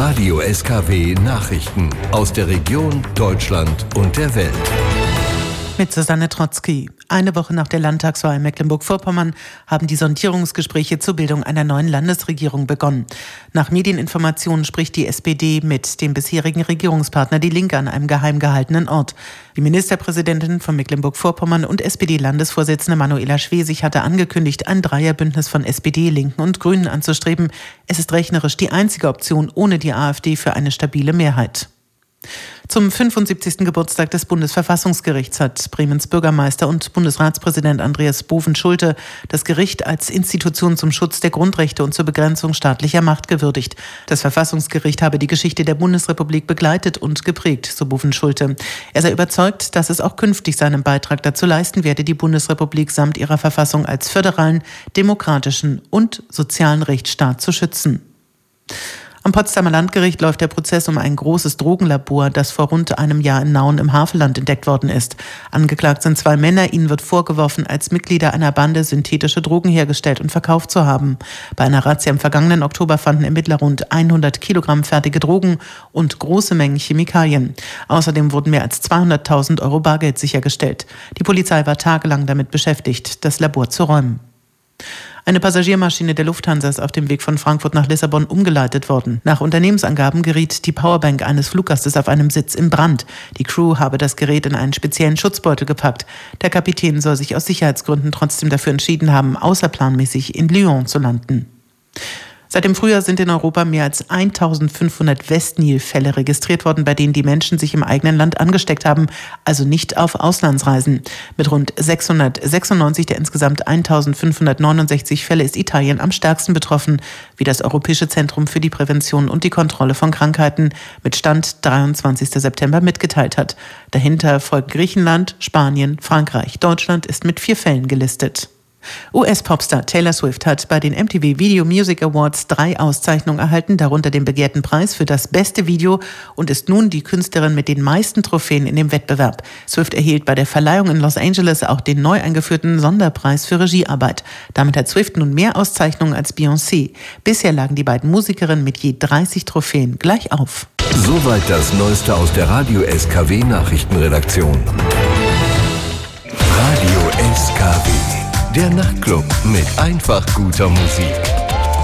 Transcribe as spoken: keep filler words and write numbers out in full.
Radio S K W Nachrichten aus der Region, Deutschland und der Welt. Mit Susanne Trotzki. Eine Woche nach der Landtagswahl in Mecklenburg-Vorpommern haben die Sondierungsgespräche zur Bildung einer neuen Landesregierung begonnen. Nach Medieninformationen spricht die S P D mit dem bisherigen Regierungspartner Die Linke an einem geheim gehaltenen Ort. Die Ministerpräsidentin von Mecklenburg-Vorpommern und S P D-Landesvorsitzende Manuela Schwesig hatte angekündigt, ein Dreierbündnis von S P D, Linken und Grünen anzustreben. Es ist rechnerisch die einzige Option ohne die AfD für eine stabile Mehrheit. Zum fünfundsiebzigsten Geburtstag des Bundesverfassungsgerichts hat Bremens Bürgermeister und Bundesratspräsident Andreas Bovenschulte das Gericht als Institution zum Schutz der Grundrechte und zur Begrenzung staatlicher Macht gewürdigt. Das Verfassungsgericht habe die Geschichte der Bundesrepublik begleitet und geprägt, so Bovenschulte. Er sei überzeugt, dass es auch künftig seinen Beitrag dazu leisten werde, die Bundesrepublik samt ihrer Verfassung als föderalen, demokratischen und sozialen Rechtsstaat zu schützen. Am Potsdamer Landgericht läuft der Prozess um ein großes Drogenlabor, das vor rund einem Jahr in Nauen im Havelland entdeckt worden ist. Angeklagt sind zwei Männer. Ihnen wird vorgeworfen, als Mitglieder einer Bande synthetische Drogen hergestellt und verkauft zu haben. Bei einer Razzia im vergangenen Oktober fanden Ermittler rund hundert Kilogramm fertige Drogen und große Mengen Chemikalien. Außerdem wurden mehr als zweihunderttausend Euro Bargeld sichergestellt. Die Polizei war tagelang damit beschäftigt, das Labor zu räumen. Eine Passagiermaschine der Lufthansa ist auf dem Weg von Frankfurt nach Lissabon umgeleitet worden. Nach Unternehmensangaben geriet die Powerbank eines Fluggastes auf einem Sitz in Brand. Die Crew habe das Gerät in einen speziellen Schutzbeutel gepackt. Der Kapitän soll sich aus Sicherheitsgründen trotzdem dafür entschieden haben, außerplanmäßig in Lyon zu landen. Seit dem Frühjahr sind in Europa mehr als eintausendfünfhundert Westnil-Fälle registriert worden, bei denen die Menschen sich im eigenen Land angesteckt haben, also nicht auf Auslandsreisen. Mit rund sechshundertsechsundneunzig der insgesamt eintausendfünfhundertneunundsechzig Fälle ist Italien am stärksten betroffen, wie das Europäische Zentrum für die Prävention und die Kontrolle von Krankheiten mit Stand dreiundzwanzigsten September mitgeteilt hat. Dahinter folgt Griechenland, Spanien, Frankreich. Deutschland ist mit vier Fällen gelistet. U S-Popstar Taylor Swift hat bei den M T V Video Music Awards drei Auszeichnungen erhalten, darunter den begehrten Preis für das beste Video und ist nun die Künstlerin mit den meisten Trophäen in dem Wettbewerb. Swift erhielt bei der Verleihung in Los Angeles auch den neu eingeführten Sonderpreis für Regiearbeit. Damit hat Swift nun mehr Auszeichnungen als Beyoncé. Bisher lagen die beiden Musikerinnen mit je dreißig Trophäen gleich auf. Soweit das Neueste aus der Radio S K W Nachrichtenredaktion. Radio S K W. Der Nachtclub mit einfach guter Musik.